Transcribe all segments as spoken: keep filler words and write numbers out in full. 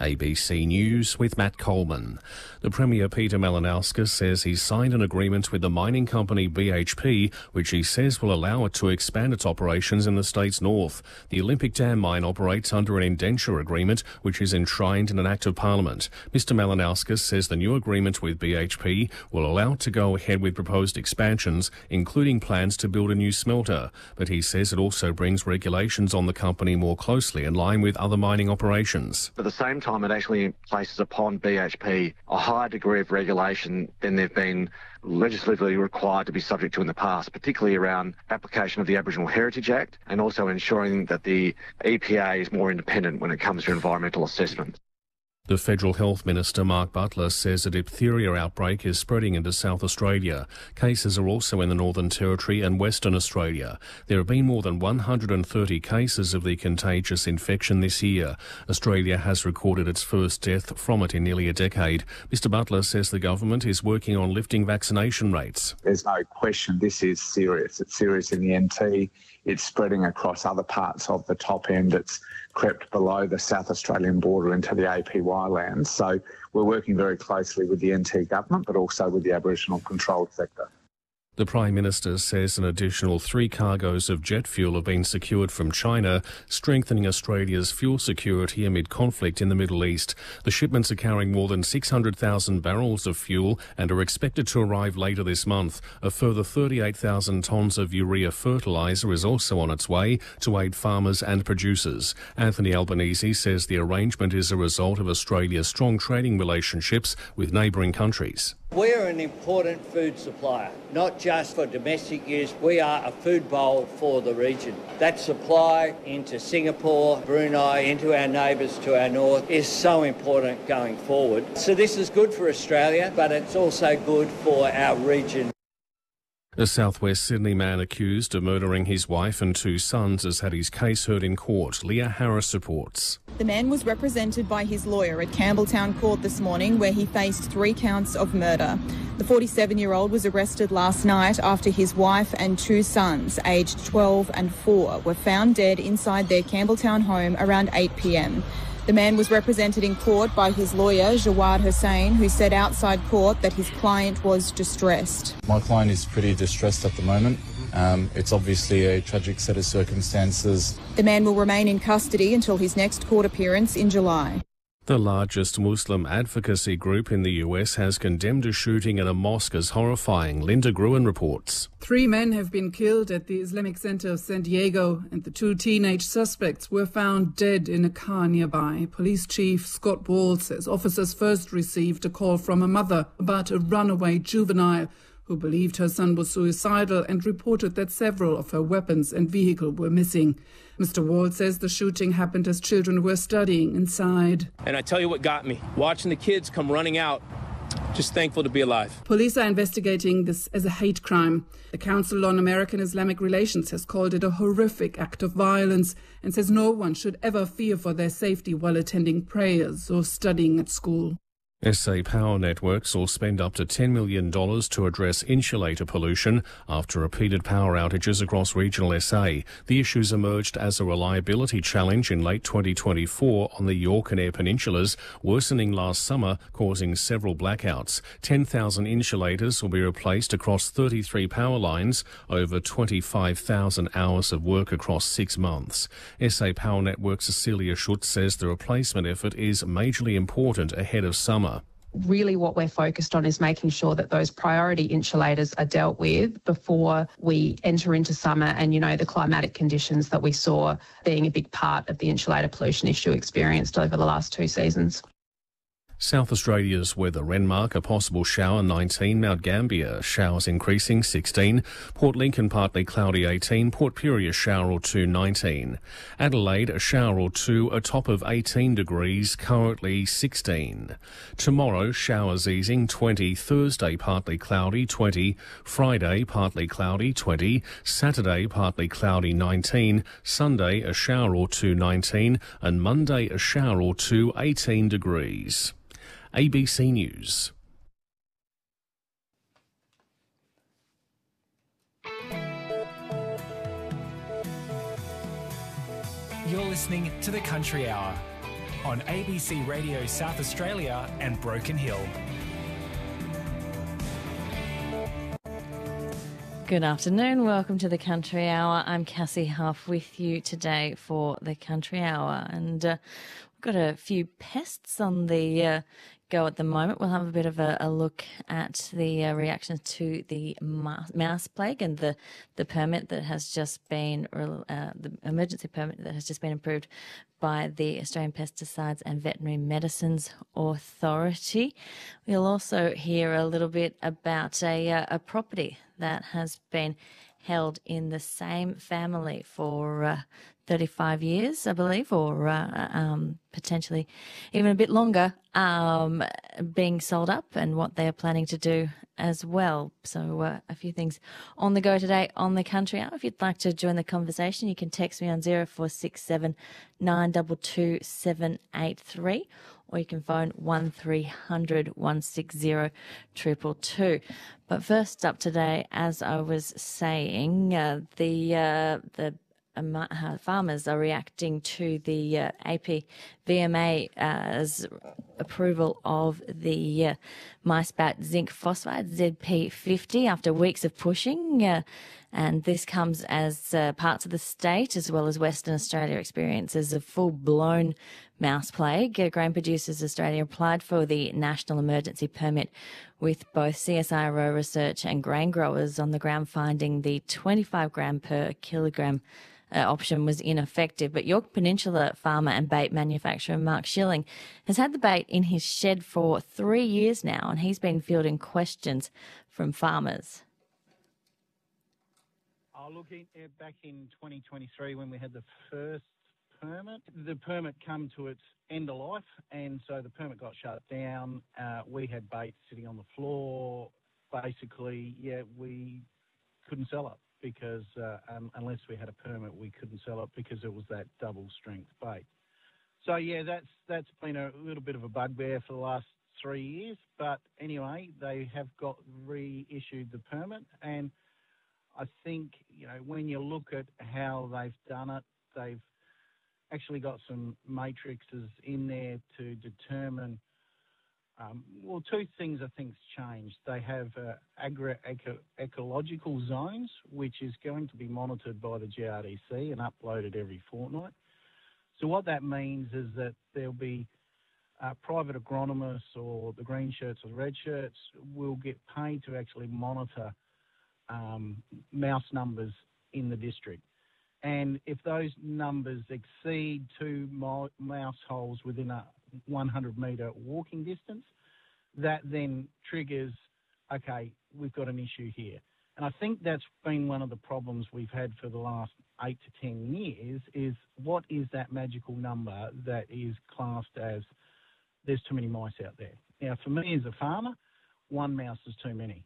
A B C News with Matt Coleman. The Premier Peter Malinauskas says he's signed an agreement with the mining company B H P, which he says will allow it to expand its operations in the state's north. The Olympic Dam mine operates under an indenture agreement, which is enshrined in an Act of Parliament. Mister Malinauskas says the new agreement with B H P will allow it to go ahead with proposed expansions, including plans to build a new smelter. But he says it also brings regulations on the company more closely in line with other mining operations. At the same time, it actually places upon B H P a higher degree of regulation than they've been legislatively required to be subject to in the past, particularly around application of the Aboriginal Heritage Act and also ensuring that the E P A is more independent when it comes to environmental assessment. The Federal Health Minister, Mark Butler, says a diphtheria outbreak is spreading into South Australia. Cases are also in the Northern Territory and Western Australia. There have been more than one hundred thirty cases of the contagious infection this year. Australia has recorded its first death from it in nearly a decade. Mister Butler says the government is working on lifting vaccination rates. There's no question this is serious. It's serious in the N T. It's spreading across other parts of the top end. It's crept below the South Australian border into the A P Y lands. So we're working very closely with the N T government, but also with the Aboriginal controlled sector. The Prime Minister says an additional three cargoes of jet fuel have been secured from China, strengthening Australia's fuel security amid conflict in the Middle East. The shipments are carrying more than six hundred thousand barrels of fuel and are expected to arrive later this month. A further thirty-eight thousand tonnes of urea fertiliser is also on its way to aid farmers and producers. Anthony Albanese says the arrangement is a result of Australia's strong trading relationships with neighbouring countries. We're an important food supplier, not just for domestic use. We are a food bowl for the region. That supply into Singapore, Brunei, into our neighbours to our north is so important going forward. So this is good for Australia, but it's also good for our region. A southwest Sydney man accused of murdering his wife and two sons has had his case heard in court. Leah Harris reports. The man was represented by his lawyer at Campbelltown Court this morning, where he faced three counts of murder. The forty-seven-year-old was arrested last night after his wife and two sons, aged twelve and four, were found dead inside their Campbelltown home around eight p m. The man was represented in court by his lawyer, Jawad Hussain, who said outside court that his client was distressed. My client is pretty distressed at the moment. Um, it's obviously a tragic set of circumstances. The man will remain in custody until his next court appearance in July. The largest Muslim advocacy group in the U S has condemned a shooting at a mosque as horrifying. Linda Gruen reports. Three men have been killed at the Islamic Center of San Diego, and the two teenage suspects were found dead in a car nearby. Police Chief Scott Ball says officers first received a call from a mother about a runaway juvenile who believed her son was suicidal and reported that several of her weapons and vehicle were missing. Mister Wall says the shooting happened as children were studying inside. And I tell you what got me, watching the kids come running out, just thankful to be alive. Police are investigating this as a hate crime. The Council on American Islamic Relations has called it a horrific act of violence and says no one should ever fear for their safety while attending prayers or studying at school. S A Power Networks will spend up to ten million dollars to address insulator pollution after repeated power outages across regional S A. The issues emerged as a reliability challenge in late twenty twenty-four on the York and Eyre Peninsulas, worsening last summer, causing several blackouts. ten thousand insulators will be replaced across thirty-three power lines over twenty-five thousand hours of work across six months. S A Power Networks' Cecilia Schutz says the replacement effort is majorly important ahead of summer. Really what we're focused on is making sure that those priority insulators are dealt with before we enter into summer and, you know, the climatic conditions that we saw being a big part of the insulator pollution issue experienced over the last two seasons. South Australia's weather: Renmark, a possible shower nineteen, Mount Gambier, showers increasing sixteen, Port Lincoln partly cloudy eighteen, Port Pirie a shower or two nineteen, Adelaide a shower or two, a top of eighteen degrees, currently sixteen. Tomorrow showers easing twenty, Thursday partly cloudy twenty, Friday partly cloudy twenty, Saturday partly cloudy nineteen, Sunday a shower or two nineteen, and Monday a shower or two eighteen degrees. A B C News. You're listening to The Country Hour on A B C Radio South Australia and Broken Hill. Good afternoon. Welcome to the Country Hour. I'm Cassie Huff with you today for the Country Hour. And uh, we've got a few pests on the uh, go at the moment. We'll have a bit of a, a look at the uh, reactions to the mouse plague and the, the permit that has just been, uh, the emergency permit that has just been approved by the Australian Pesticides and Veterinary Medicines Authority. We'll also hear a little bit about a, uh, a property that has been held in the same family for uh, thirty-five years, I believe, or uh, um, potentially even a bit longer, um, being sold up, and what they're planning to do as well. So uh, a few things on the go today on the Country Hour. If you'd like to join the conversation, you can text me on zero four six seven nine two two seven eight three, or you can phone one three hundred one six zero two two two. But first up today, as I was saying, uh, the uh, the uh, farmers are reacting to the uh, A P V M A's approval of the uh, MiceBat zinc phosphate Z P fifty after weeks of pushing. Uh, and this comes as uh, parts of the state, as well as Western Australia, experiences a full-blown mouse plague. Uh, Grain Producers Australia applied for the National Emergency Permit with both C S I R O Research and grain growers on the ground, finding the twenty-five gram per kilogram uh, option was ineffective. But Yorke Peninsula farmer and bait manufacturer Mark Schilling has had the bait in his shed for three years now, and he's been fielding questions from farmers. Oh, look, in, uh, back in twenty twenty-three when we had the first permit, the permit come to its end of life, and so the permit got shut down. Uh, we had bait sitting on the floor. Basically, yeah, we couldn't sell it because uh, um, unless we had a permit, we couldn't sell it because it was that double strength bait. So yeah, that's that's been a little bit of a bugbear for the last three years. But anyway, they have got reissued the permit, and I think, you know, when you look at how they've done it, they've actually got some matrices in there to determine, um, well, two things I think's changed. They have uh, agro-ecological zones, which is going to be monitored by the G R D C and uploaded every fortnight. So what that means is that there'll be uh, private agronomists or the green shirts or the red shirts will get paid to actually monitor um, mouse numbers in the district. And if those numbers exceed two mouse holes within a one hundred metre walking distance, that then triggers, okay, we've got an issue here. And I think that's been one of the problems we've had for the last eight to ten years, is what is that magical number that is classed as there's too many mice out there? Now, for me as a farmer, one mouse is too many.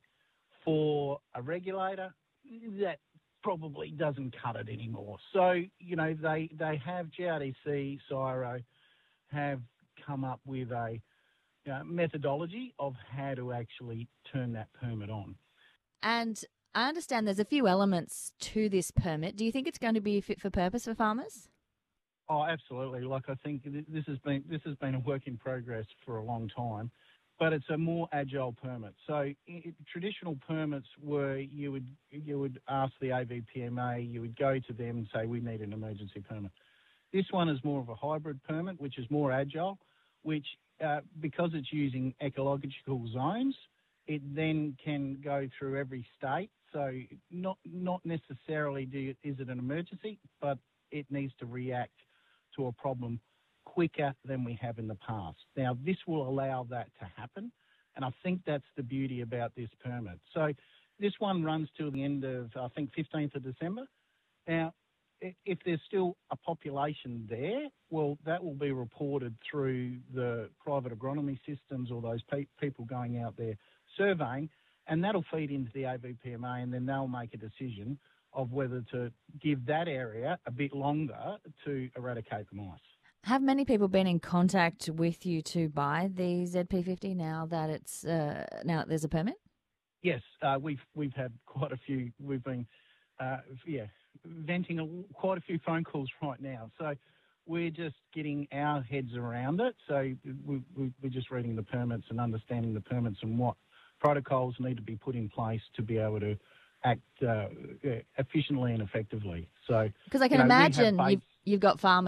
For a regulator, that probably doesn't cut it anymore. So, you know, they, they have G R D C, C I R O, have come up with a you know, methodology of how to actually turn that permit on. And I understand there's a few elements to this permit. Do you think it's going to be fit for purpose for farmers? Oh, absolutely. Like, I think this has been this has been a work in progress for a long time, but it's a more agile permit. So it, traditional permits were you would you would ask the A V P M A, you would go to them and say, we need an emergency permit. This one is more of a hybrid permit, which is more agile, which uh, because it's using ecological zones, it then can go through every state. So not not necessarily do you, is it an emergency, but it needs to react to a problem quicker than we have in the past. Now, this will allow that to happen, and I think that's the beauty about this permit. So this one runs till the end of, I think, fifteenth of December. Now, if there's still a population there, well, that will be reported through the private agronomy systems or those pe- people going out there surveying, and that'll feed into the A V P M A, and then they'll make a decision of whether to give that area a bit longer to eradicate the mice. Have many people been in contact with you to buy the Z P fifty now that it's uh, now that there's a permit? Yes, uh, we've we've had quite a few. We've been, uh, yeah, venting a, quite a few phone calls right now. So we're just getting our heads around it. So we, we, we're just reading the permits and understanding the permits and what protocols need to be put in place to be able to act uh, efficiently and effectively. So because I can you know, imagine you've, you've got farmers